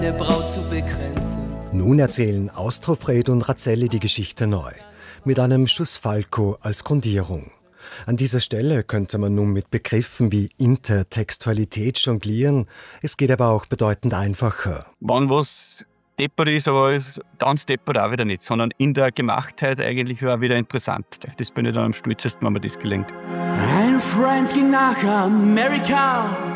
eine Braut zu begrenzen. Nun erzählen Austrofred und Razzelli die Geschichte neu, mit einem Schuss Falco als Grundierung. An dieser Stelle könnte man nun mit Begriffen wie Intertextualität jonglieren, es geht aber auch bedeutend einfacher. Wenn was deppert ist, aber ganz deppert auch wieder nicht, sondern in der Gemachtheit eigentlich auch wieder interessant. Das bin ich dann am stolzesten, wenn mir das gelingt. Ein Freund ging nach Amerika.